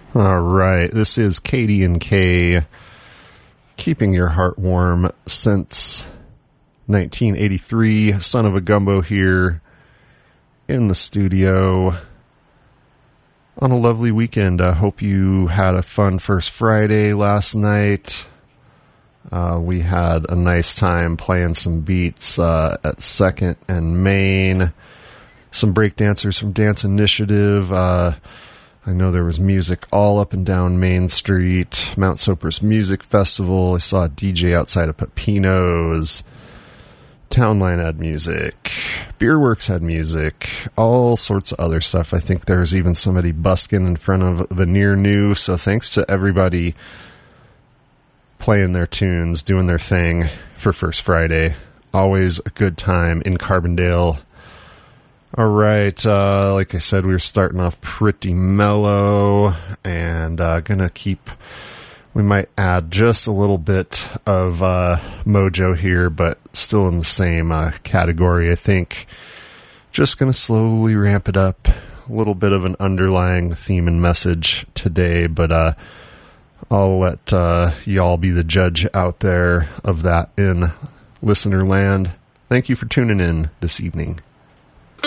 All right, this is Katie and Kay, keeping your heart warm since 1983. Son of a Gumbo here in the studio on a lovely weekend. I hope you had a fun first Friday last night. We had a nice time playing some beats at 2nd and Main. Some breakdancers from Dance Initiative. I know there was music all up and down Main Street. Mount Soper's Music Festival. I saw a DJ outside of Pepino's. Townline had music. Beerworks had music. All sorts of other stuff. I think there's even somebody busking in front of the Near New. So thanks to everybody playing their tunes, doing their thing for First Friday. Always a good time in Carbondale. All right, like I said, we were starting off pretty mellow, and we might add just a little bit of mojo here, but still in the same category, I think. Just gonna slowly ramp it up. A little bit of an underlying theme and message today, but I'll let y'all be the judge out there of that in listener land. Thank you for tuning in this evening.